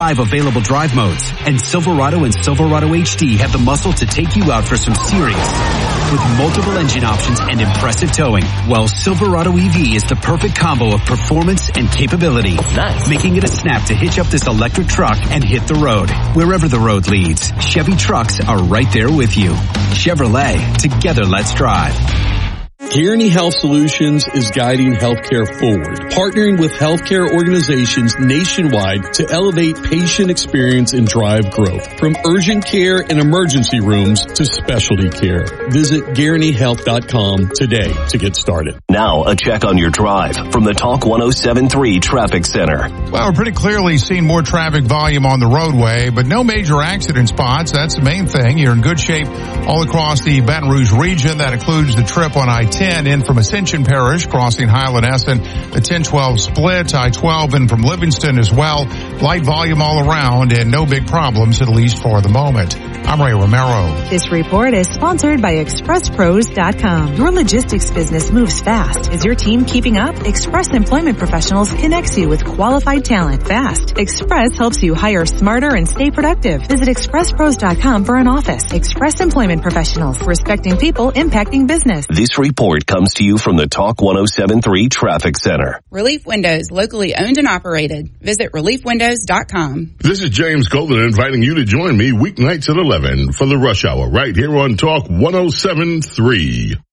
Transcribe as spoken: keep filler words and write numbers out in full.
Five available drive modes, and Silverado and Silverado H D have the muscle to take you out for some serious. With multiple engine options and impressive towing, well, Silverado E V is the perfect combo of performance and capability. Nice. Making it a snap to hitch up this electric truck and hit the road. Wherever the road leads, Chevy trucks are right there with you. Chevrolet, together let's drive. Guaranty Health Solutions is guiding healthcare forward, partnering with healthcare organizations nationwide to elevate patient experience and drive growth. From urgent care and emergency rooms to specialty care. Visit guaranty health dot com today to get started. Now, a check on your drive from the Talk one oh seven point three Traffic Center. Well, we're pretty clearly seeing more traffic volume on the roadway, but no major accident spots. That's the main thing. You're in good shape all across the Baton Rouge region. That includes the trip on I ten in from Ascension Parish, crossing Highland Essen, the ten twelve split, I twelve in from Livingston as well. Light volume all around and no big problems, at least for the moment. I'm Ray Romero. This report is sponsored by Express Pros dot com. Your logistics business moves fast. Is your team keeping up? Express Employment Professionals connects you with qualified talent fast. Express helps you hire smarter and stay productive. Visit Express Pros dot com for an office. Express Employment Professionals, respecting people, impacting business. This report comes to you from the Talk one oh seven point three Traffic Center. Relief Windows, locally owned and operated. Visit relief windows dot com. This is James Golden inviting you to join me weeknights at eleven for the Rush Hour right here on Talk one oh seven point three.